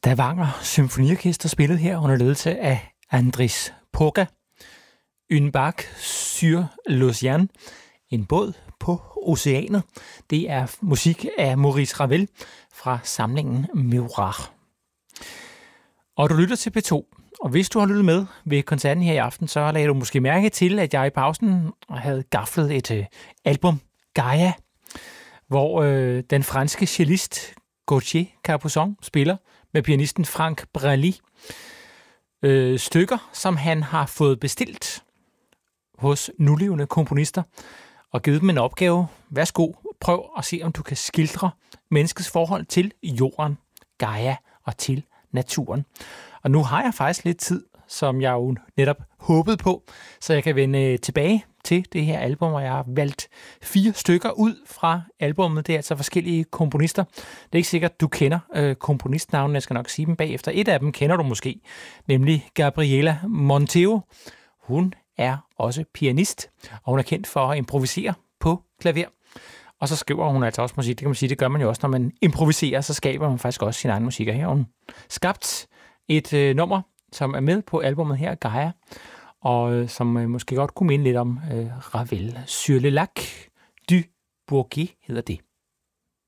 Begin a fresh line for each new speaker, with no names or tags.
Stavanger Symfoniorkester spillede her under ledelse af Andris Poga. Une barque sur l'océan, en båd på oceanet. Det er musik af Maurice Ravel fra samlingen Miroir. Og du lytter til P2. Og hvis du har lyttet med ved koncerten her i aften, så lagde du måske mærke til, at jeg i pausen havde gaflet et album, Gaia, hvor den franske cellist Gauthier Capuçon spiller med pianisten Franck Braley. Stykker, som han har fået bestilt hos nulevende komponister og givet dem en opgave. Værsgo, prøv at se, om du kan skildre menneskets forhold til jorden, Gaia og til naturen. Og nu har jeg faktisk lidt tid, som jeg jo netop håbede på, så jeg kan vende tilbage til det her album, og jeg har valgt 4 stykker ud fra albummet. Det er altså forskellige komponister. Det er ikke sikkert, du kender komponistnavnene. Jeg skal nok sige dem bagefter. Et af dem kender du måske, nemlig Gabriela Monteo. Hun er også pianist, og hun er kendt for at improvisere på klaver. Og så skriver hun altså også musik. Det kan man sige, det gør man jo også, når man improviserer, så skaber man faktisk også sin egen musik. Og her har hun skabt et nummer, som er med på albumet her, Gaia, og som måske godt kunne minde lidt om Ravel. Sur le lac du Bourget hedder det.